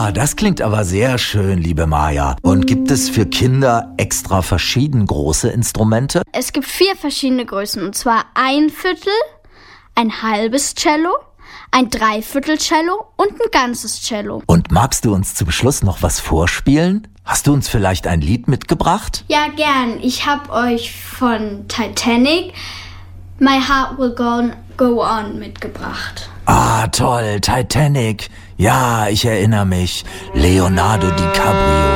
Das klingt aber sehr schön, liebe Maja. Und gibt es für Kinder extra verschieden große Instrumente? Es gibt 4 verschiedene Größen, und zwar ein Viertel, ein halbes Cello, ein Dreiviertel-Cello und ein ganzes Cello. Und magst du uns zum Schluss noch was vorspielen? Hast du uns vielleicht ein Lied mitgebracht? Ja, gern. Ich habe euch von Titanic My Heart Will Go On mitgebracht. Toll, Titanic. Ja, ich erinnere mich. Leonardo DiCaprio.